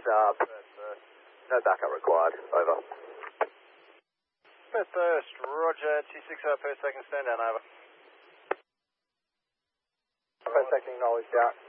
no backup required. Over. First, roger, 260 per second, stand down, over. Per second, acknowledged out.